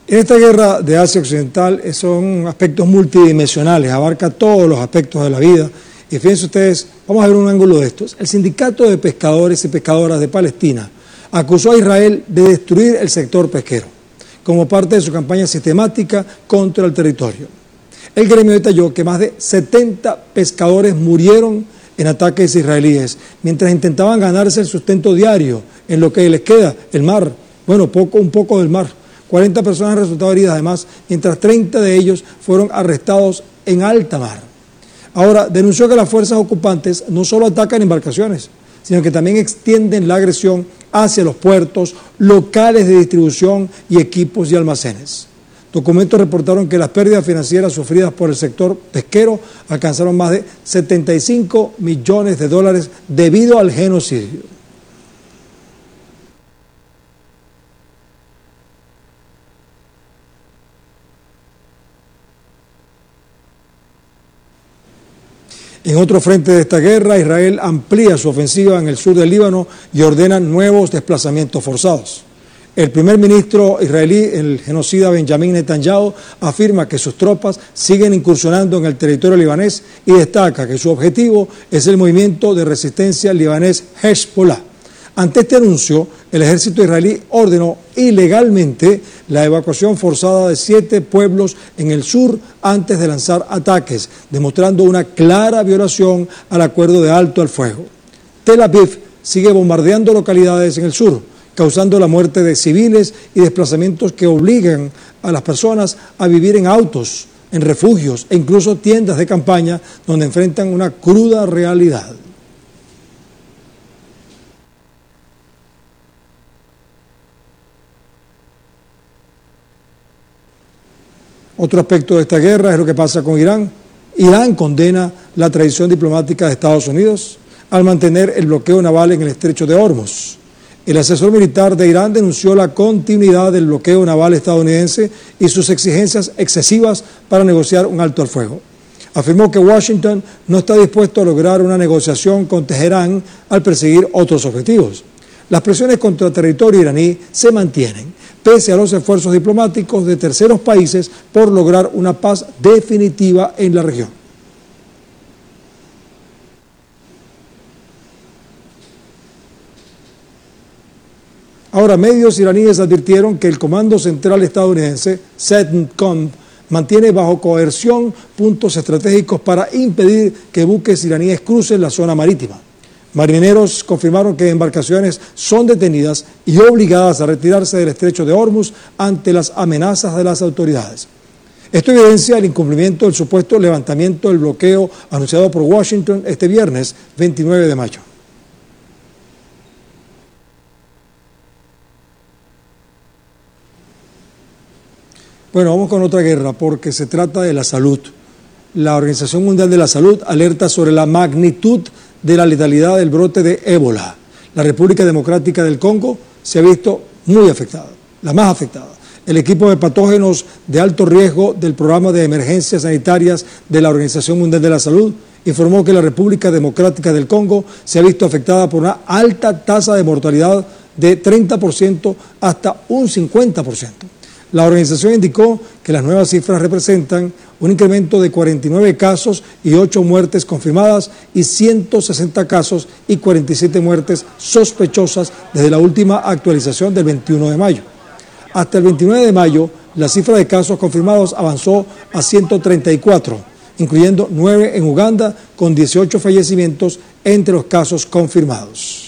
En esta guerra de Asia Occidental son aspectos multidimensionales, abarca todos los aspectos de la vida. Y fíjense ustedes, vamos a ver un ángulo de estos. El sindicato de pescadores y pescadoras de Palestina acusó a Israel de destruir el sector pesquero como parte de su campaña sistemática contra el territorio. El gremio detalló que más de 70 pescadores murieron en ataques israelíes mientras intentaban ganarse el sustento diario en lo que les queda, el mar, bueno, un poco del mar. 40 personas han resultado heridas además, mientras 30 de ellos fueron arrestados en alta mar. Ahora, denunció que las fuerzas ocupantes no solo atacan embarcaciones, sino que también extienden la agresión hacia los puertos, locales de distribución y equipos y almacenes. Documentos reportaron que las pérdidas financieras sufridas por el sector pesquero alcanzaron más de $75 millones debido al genocidio. En otro frente de esta guerra, Israel amplía su ofensiva en el sur del Líbano y ordena nuevos desplazamientos forzados. El primer ministro israelí, el genocida Benjamin Netanyahu, afirma que sus tropas siguen incursionando en el territorio libanés y destaca que su objetivo es el movimiento de resistencia libanés Hezbollah. Ante este anuncio, el ejército israelí ordenó ilegalmente la evacuación forzada de 7 pueblos en el sur antes de lanzar ataques, demostrando una clara violación al acuerdo de alto al fuego. Tel Aviv sigue bombardeando localidades en el sur, causando la muerte de civiles y desplazamientos que obligan a las personas a vivir en autos, en refugios e incluso tiendas de campaña donde enfrentan una cruda realidad. Otro aspecto de esta guerra es lo que pasa con Irán. Irán condena la traición diplomática de Estados Unidos al mantener el bloqueo naval en el estrecho de Hormuz. El asesor militar de Irán denunció la continuidad del bloqueo naval estadounidense y sus exigencias excesivas para negociar un alto al fuego. Afirmó que Washington no está dispuesto a lograr una negociación con Teherán al perseguir otros objetivos. Las presiones contra el territorio iraní se mantienen, pese a los esfuerzos diplomáticos de terceros países por lograr una paz definitiva en la región. Ahora, medios iraníes advirtieron que el Comando Central estadounidense, CENTCOM, mantiene bajo coerción puntos estratégicos para impedir que buques iraníes crucen la zona marítima. Marineros confirmaron que embarcaciones son detenidas y obligadas a retirarse del estrecho de Hormuz ante las amenazas de las autoridades. Esto evidencia el incumplimiento del supuesto levantamiento del bloqueo anunciado por Washington este viernes 29 de mayo. Bueno, vamos con otra guerra porque se trata de la salud. La Organización Mundial de la Salud alerta sobre la magnitud de la letalidad del brote de ébola. La República Democrática del Congo se ha visto muy afectada, la más afectada. El equipo de patógenos de alto riesgo del Programa de Emergencias Sanitarias de la Organización Mundial de la Salud informó que la República Democrática del Congo se ha visto afectada por una alta tasa de mortalidad de 30% hasta un 50%. La organización indicó que las nuevas cifras representan un incremento de 49 casos y 8 muertes confirmadas y 160 casos y 47 muertes sospechosas desde la última actualización del 21 de mayo. Hasta el 29 de mayo, la cifra de casos confirmados avanzó a 134, incluyendo 9 en Uganda, con 18 fallecimientos entre los casos confirmados.